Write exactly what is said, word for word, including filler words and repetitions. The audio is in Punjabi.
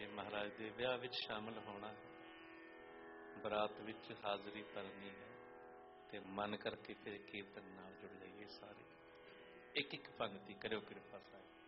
ਜੇ ਮਹਾਰਾਜ ਦੇ ਵਿਆਹ ਵਿੱਚ ਸ਼ਾਮਲ ਹੋਣਾ, ਬਰਾਤ ਵਿੱਚ ਹਾਜ਼ਰੀ ਭਰਨੀ ਹੈ ਤੇ ਮਨ ਕਰਕੇ ਫਿਰ ਕੀਰਤਨ ਨਾਲ ਜੁੜ ਜਾਈਏ ਸਾਰੇ। ਇੱਕ ਇੱਕ ਪੰਗਤੀ ਕਰਿਓ ਕਿਰਪਾ ਸਾਹਿਬ।